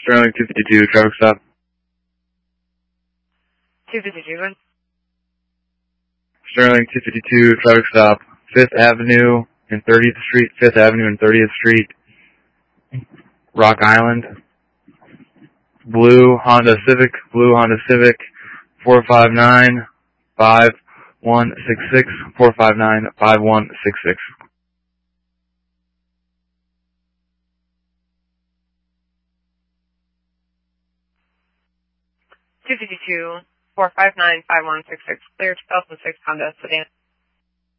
Sterling 252, traffic stop. 252. Sterling 252, traffic stop. 5th Avenue and 30th Street, 5th Avenue and 30th Street, Rock Island. Blue Honda Civic, 459-5166, 459-5166. 252-459-5166. Clear 2006 Honda sedan.